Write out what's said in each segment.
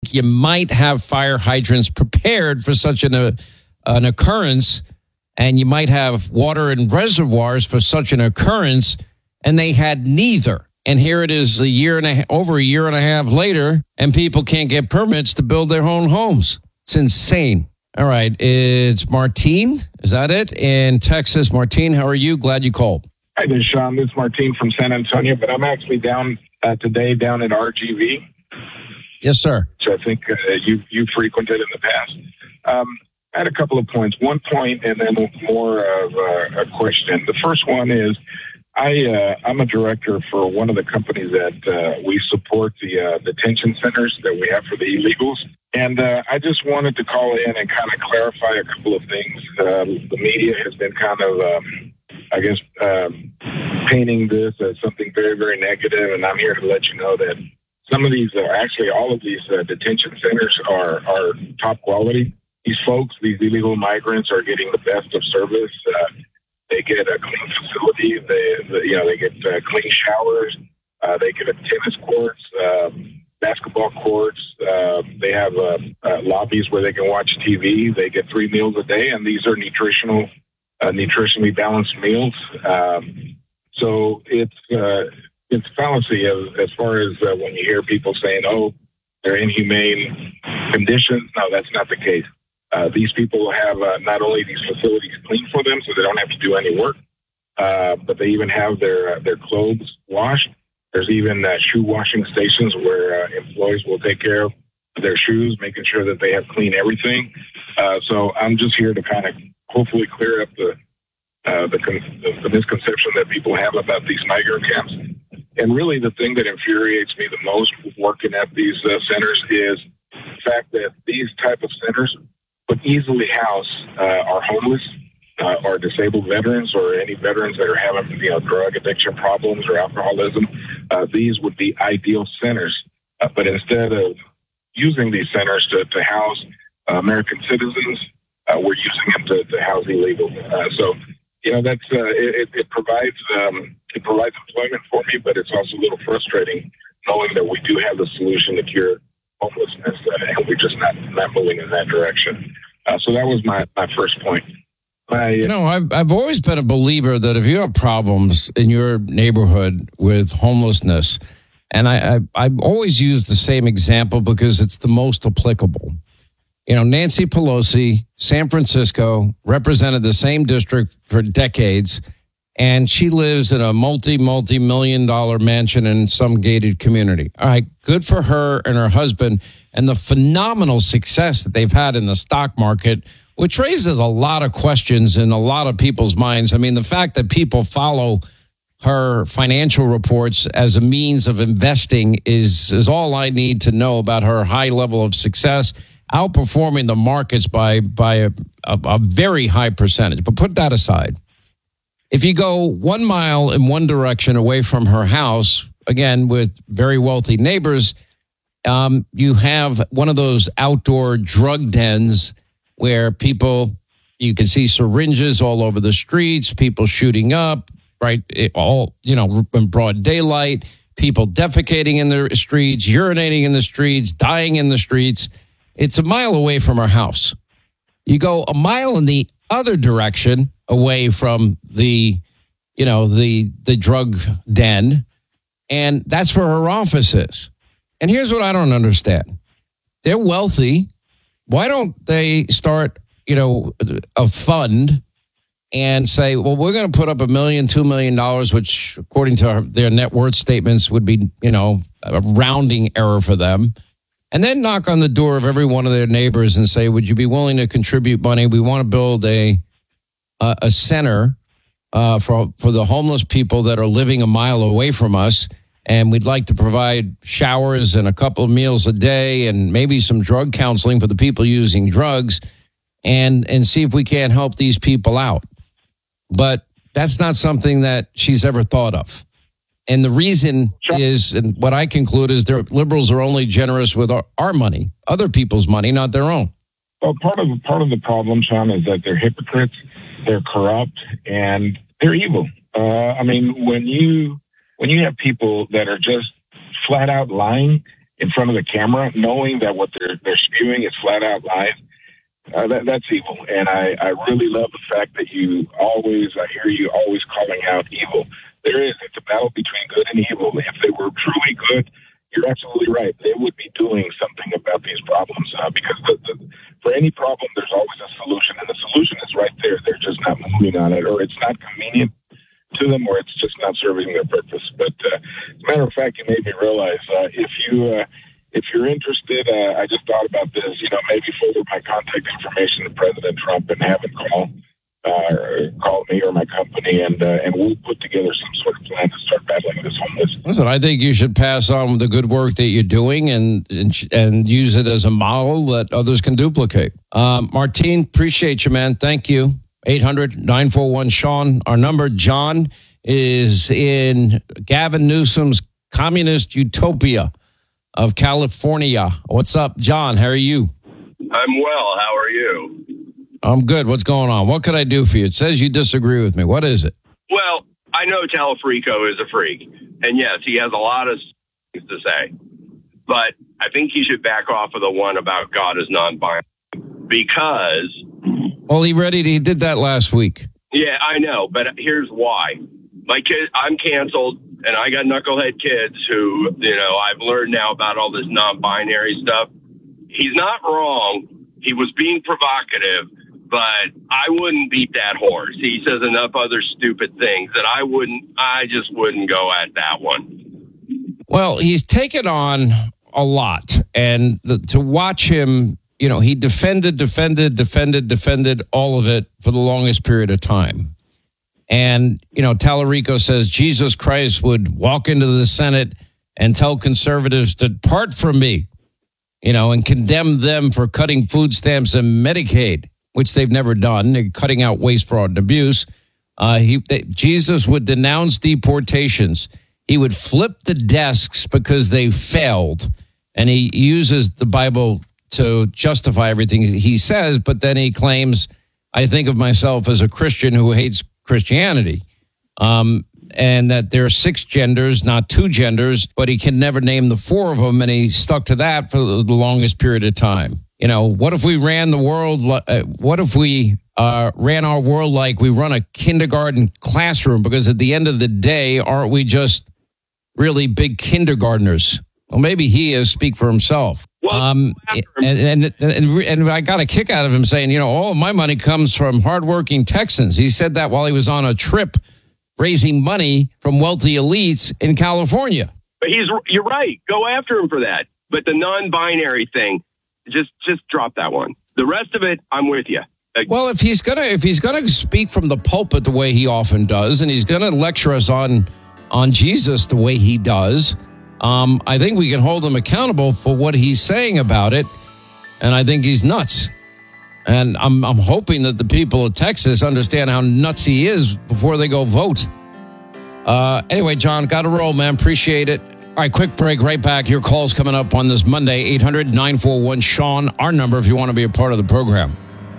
think you might have fire hydrants prepared for such an occurrence, and you might have water in reservoirs for such an occurrence, and they had neither. And here it is over a year and a half later, and people can't get permits to build their own homes. It's insane. All right, it's Martine. Is that it? In Texas. Martine, how are you? Glad you called. Hi there, Sean. This is Martine from San Antonio, but I'm actually down today down at RGV. Yes, sir. So I think you frequented in the past. I had a couple of points. One point and then more of a question. The first one is I'm a director for one of the companies that we support the detention centers that we have for the illegals. And I just wanted to call in and kind of clarify a couple of things. The media has been kind of, painting this as something very, very negative. And I'm here to let you know that some of these, all of these detention centers are top quality. These folks, these illegal migrants, are getting the best of service. They get a clean facility. They get clean showers. They get tennis courts, basketball courts. They have lobbies where they can watch TV. They get 3 meals a day, and these are nutritionally balanced meals. So it's fallacy as far as when you hear people saying, "Oh, they're inhumane conditions." No, that's not the case. These people have not only these facilities clean for them, so they don't have to do any work, but they even have their clothes washed. There's even shoe washing stations where employees will take care of their shoes, making sure that they have clean everything. So I'm just here to kind of hopefully clear up the misconception that people have about these migrant camps. And really the thing that infuriates me the most working at these centers is the fact that these type of centers would easily house our homeless or disabled veterans or any veterans that are having drug addiction problems or alcoholism. These would be ideal centers. But instead of using these centers to house American citizens, we're using them to house illegals. So that's it provides employment for me, but it's also a little frustrating knowing that we do have the solution to cure homelessness, and we're just not moving in that direction. So that was my first point. I've always been a believer that if you have problems in your neighborhood with homelessness, and I've always used the same example because it's the most applicable. Nancy Pelosi, San Francisco, represented the same district for decades, and she lives in a multi-million-dollar mansion in some gated community. All right, good for her and her husband and the phenomenal success that they've had in the stock market, which raises a lot of questions in a lot of people's minds. I mean, the fact that people follow her financial reports as a means of investing is all I need to know about her high level of success, outperforming the markets by a very high percentage. But put that aside. If you go 1 mile in one direction away from her house, again, with very wealthy neighbors, you have one of those outdoor drug dens where you can see syringes all over the streets, people shooting up, right? In broad daylight, people defecating in the streets, urinating in the streets, dying in the streets. It's a mile away from our house. You go a mile in the other direction away from the drug den, and that's where her office is. And here's what I don't understand. They're wealthy. Why don't they start, a fund and say, well, we're going to put up $1 million, $2 million, which according to their net worth statements would be, a rounding error for them. And then knock on the door of every one of their neighbors and say, would you be willing to contribute money? We want to build a center for the homeless people that are living a mile away from us. And we'd like to provide showers and a couple of meals a day and maybe some drug counseling for the people using drugs and see if we can't help these people out. But that's not something that she's ever thought of. And the reason is, and what I conclude is, liberals are only generous with our money, other people's money, not their own. Well, part of the problem, Sean, is that they're hypocrites, they're corrupt, and they're evil. When you have people that are just flat out lying in front of the camera, knowing that what they're spewing is flat out lies. That's evil. And I really love the fact that I hear you always calling out evil. It's a battle between good and evil. If they were truly good, you're absolutely right. They would be doing something about these problems because for any problem, there's always a solution, and the solution is right there. They're just not moving on it, or it's not convenient to them, or it's just not serving their purpose. But as a matter of fact, you made me realize if you're interested, I just thought about this. Maybe forward my contact information to President Trump and have him call me or my company, and we'll put together some sort of plan to start battling this homeless. Listen, I think you should pass on the good work that you're doing and use it as a model that others can duplicate. Martin, appreciate you, man. Thank you. 800-941-SEAN, our number. John is in Gavin Newsom's communist utopia of California. What's up, John? How are you? I'm well. How are you? I'm good. What's going on? What could I do for you? It says you disagree with me. What is it? Well, I know Telefrico is a freak. And yes, he has a lot of things to say. But I think he should back off of the one about God is non-binary. Because... Well, he did that last week. Yeah, I know. But here's why. My kid, I'm canceled, and I got knucklehead kids who, I've learned now about all this non-binary stuff. He's not wrong. He was being provocative. But I wouldn't beat that horse. He says enough other stupid things that I just wouldn't go at that one. Well, he's taken on a lot. And to watch him, he defended all of it for the longest period of time. And, Talarico says Jesus Christ would walk into the Senate and tell conservatives to depart from me, and condemn them for cutting food stamps and Medicaid, which they've never done. They're cutting out waste, fraud, and abuse. Jesus would denounce deportations. He would flip the desks because they failed. And he uses the Bible to justify everything he says, but then he claims, I think of myself as a Christian who hates Christianity. And that there are 6 genders, not 2 genders, but he can never name the 4 of them, and he stuck to that for the longest period of time. What if we ran the world? What if we ran our world like we run a kindergarten classroom? Because at the end of the day, aren't we just really big kindergartners? Well, maybe he is. Speak for himself. Well, and I got a kick out of him saying, all of my money comes from hardworking Texans. He said that while he was on a trip raising money from wealthy elites in California. But you're right. Go after him for that. But the non-binary thing, just drop that one. The rest of it, I'm with you. Well, if he's gonna speak from the pulpit the way he often does, and he's gonna lecture us on Jesus the way he does, I think we can hold him accountable for what he's saying about it. And I think he's nuts. And I'm hoping that the people of Texas understand how nuts he is before they go vote. Anyway, John, got to roll, man. Appreciate it. All right, quick break. Right back. Your call's coming up on this Monday. 800-941-SEAN, our number if you want to be a part of the program.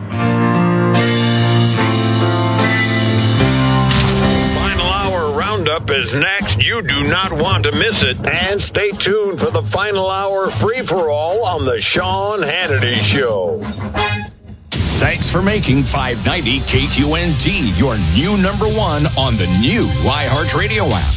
Final Hour Roundup is next. You do not want to miss it. And stay tuned for the Final Hour free-for-all on the Sean Hannity Show. Thanks for making 590 KQNT your new number 1 on the new iHeartRadio app.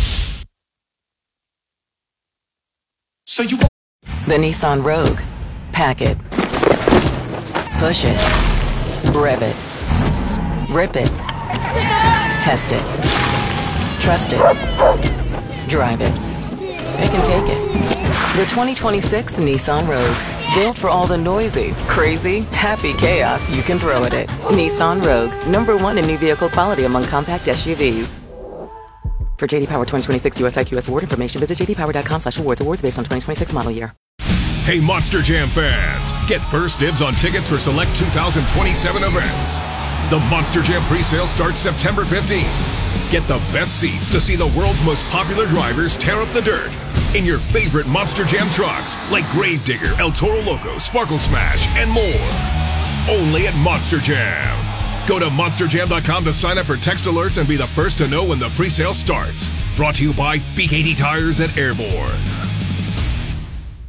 The Nissan Rogue. Pack it. Push it. Rev it. Rip it. Test it. Trust it. Drive it. Pick and take it. The 2026 Nissan Rogue. Built for all the noisy, crazy, happy chaos you can throw at it. Nissan Rogue. Number 1 in new vehicle quality among compact SUVs. For J.D. Power 2026 US IQS award information, visit jdpower.com/awards. Awards based on 2026 model year. Hey, Monster Jam fans, get first dibs on tickets for select 2027 events. The Monster Jam presale starts September 15th. Get the best seats to see the world's most popular drivers tear up the dirt in your favorite Monster Jam trucks like Gravedigger, El Toro Loco, Sparkle Smash, and more. Only at Monster Jam. Go to monsterjam.com to sign up for text alerts and be the first to know when the presale starts. Brought to you by Big 80 Tires at Airborne.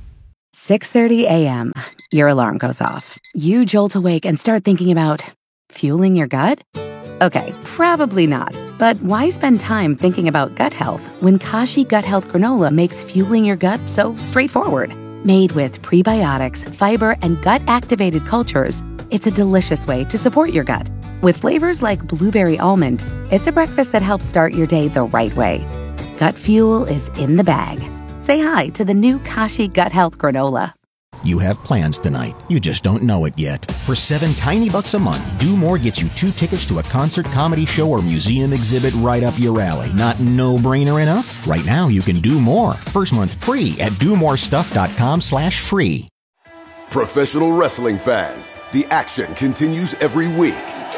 6:30 a.m. Your alarm goes off. You jolt awake and start thinking about fueling your gut? Okay, probably not. But why spend time thinking about gut health when Kashi Gut Health Granola makes fueling your gut so straightforward? Made with prebiotics, fiber, and gut-activated cultures, it's a delicious way to support your gut. With flavors like blueberry almond, it's a breakfast that helps start your day the right way. Gut fuel is in the bag. Say hi to the new Kashi Gut Health Granola. You have plans tonight. You just don't know it yet. For $7 tiny bucks a month, Do More gets you 2 tickets to a concert, comedy show, or museum exhibit right up your alley. Not no-brainer enough? Right now, you can do more. First month free at domorestuff.com/free. Professional wrestling fans, the action continues every week.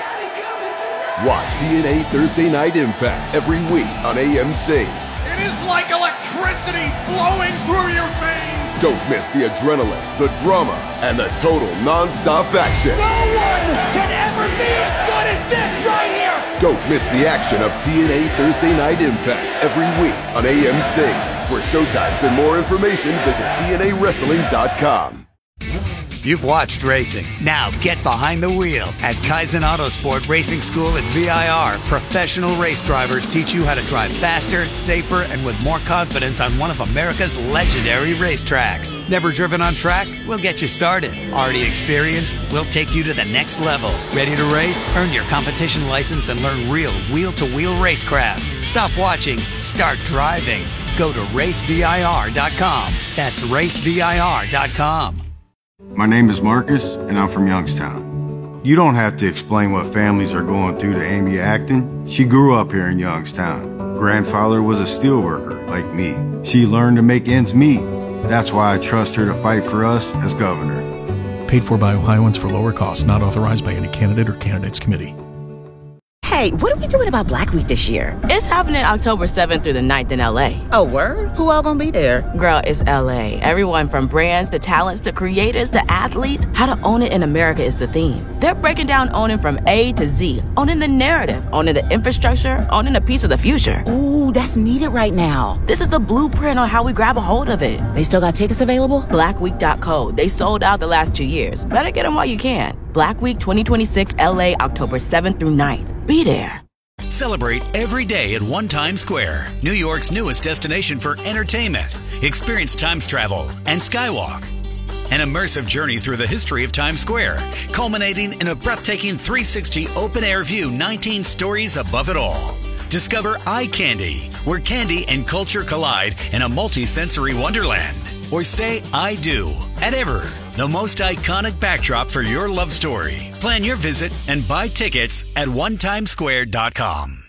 Watch TNA Thursday Night Impact every week on AMC. It is like electricity flowing through your veins. Don't miss the adrenaline, the drama, and the total non-stop action. No one can ever be as good as this right here. Don't miss the action of TNA Thursday Night Impact every week on AMC. For showtimes and more information, visit TNAWrestling.com. You've watched racing. Now get behind the wheel. At Kaizen Autosport Racing School at VIR, professional race drivers teach you how to drive faster, safer, and with more confidence on one of America's legendary racetracks. Never driven on track? We'll get you started. Already experienced? We'll take you to the next level. Ready to race? Earn your competition license and learn real wheel-to-wheel racecraft. Stop watching. Start driving. Go to racevir.com. That's racevir.com. My name is Marcus, and I'm from Youngstown. You don't have to explain what families are going through to Amy Acton. She grew up here in Youngstown. Grandfather was a steelworker, like me. She learned to make ends meet. That's why I trust her to fight for us as governor. Paid for by Ohioans for lower costs, not authorized by any candidate or candidates committee. Hey, what are we doing about Black Week this year? It's happening October 7th through the 9th in LA. Oh, word? Who all gonna be there? Girl, it's LA. Everyone from brands to talents to creators to athletes. How to own it in America is the theme. They're breaking down owning from A to Z. Owning the narrative, owning the infrastructure, owning a piece of the future. Ooh, that's needed right now. This is the blueprint on how we grab a hold of it. They still got tickets available? Blackweek.co. They sold out the last 2 years. Better get them while you can. Black Week 2026 LA, October 7th through 9th. Be there. Celebrate every day at One Times Square, New York's newest destination for entertainment. Experience Times Travel and Skywalk. An immersive journey through the history of Times Square, culminating in a breathtaking 360 open-air view, 19 stories above it all. Discover Eye Candy, where candy and culture collide in a multi-sensory wonderland. Or say I do at Ever, the most iconic backdrop for your love story. Plan your visit and buy tickets at onetimesquare.com.